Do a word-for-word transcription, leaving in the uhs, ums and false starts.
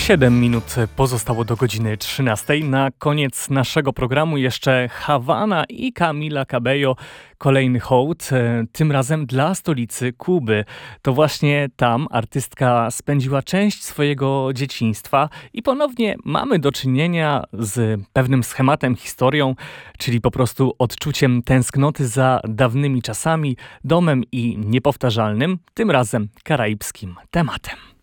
Siedem minut pozostało do godziny trzynastej. Na koniec naszego programu jeszcze Hawana i Camila Cabello. Kolejny hołd, tym razem dla stolicy Kuby. To właśnie tam artystka spędziła część swojego dzieciństwa i ponownie mamy do czynienia z pewnym schematem, historią, czyli po prostu odczuciem tęsknoty za dawnymi czasami, domem i niepowtarzalnym, tym razem karaibskim tematem.